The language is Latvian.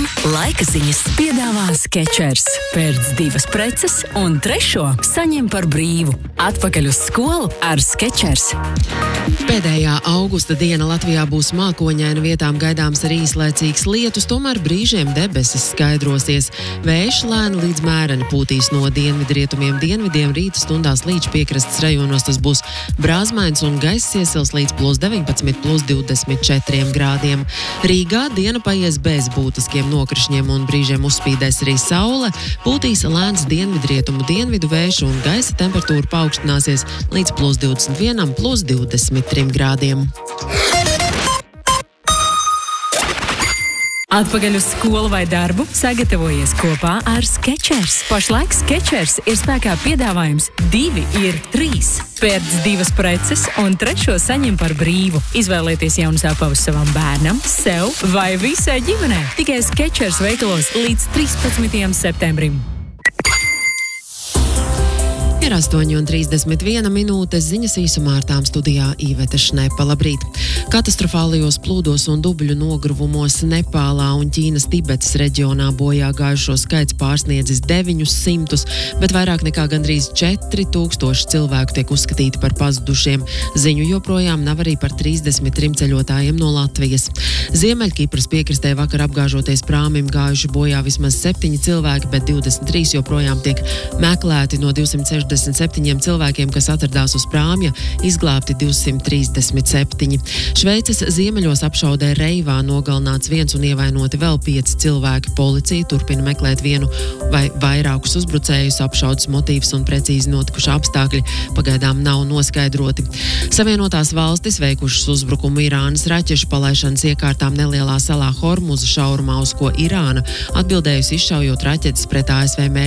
Laika ziņas piedāvā Skechers. Pērc 2 preces un 3. saņem par brīvu. Atpakaļ uz skolu ar Skechers. Pēdējā augusta diena Latvijā būs mākoņaina, vietām gaidāms arī īslaicīgs lietus, tomēr brīžiem debesis skaidrosies. Vējš lēni līdz mēreni pūtīs no dienvidrietumiem dienvidiem, rīta stundās līdz piekrastes rajonos tas būs brāzmains un gaiss iesils līdz +19, +24 grādiem. Rīgā diena paies bez būtiskiem nokrišņiem un brīžiem uzspīdēs arī saule, pūtīs lēns dienvidrietumu dienvidu vējš un gaisa temperatūra paaugstināsies līdz +21, +23 grādiem. Atpakaļ uz skolu vai darbu sagatavojies kopā ar Skechers. Pašlaik Skechers ir spēkā piedāvājums 2 ir 3. Pērc 2 preces un 3. saņem par brīvu. Izvēlieties jaunas apavus savam bērnam, sev vai visai ģimenei. Tikai Skechers veikalos līdz 13. septembrim. Ir 8:31 minūtes, ziņas īsumā ar tām studijā Īveta Šnepa. Labrīt! Katastrofālajos plūdos un dubļu nogruvumos Nepālā un Ķīnas Tibetas reģionā bojā gājušo skaits pārsniedzis 900, bet vairāk nekā gandrīz 4000 cilvēku tiek uzskatīti par pazudušiem. Ziņu joprojām nav arī par 33 ceļotājiem no Latvijas. Ziemeļkipras piekrastē vakar apgāžoties prāmim gājuši bojā vismaz 7 cilvēki, bet 23 joprojām tiek meklēti. No 267 cilvēkiem, kas atradās uz prāmja, izglābti 237. Šveices ziemeļos apšaudē Reivā nogalināts 1 un ievainoti vēl 5 cilvēki. Policija turpina meklēt vienu vai vairākus uzbrucējus, apšaudas motīvs un precīzi notikuši apstākļi pagaidām nav noskaidroti. Savienotās valstis veikušas uzbrukumu Irānas raķešu palaišanas iekārtām nelielā salā Hormuza šaurumā, uz ko Irāna atbildējusi izšaujot raķetes pret ASV mērķiem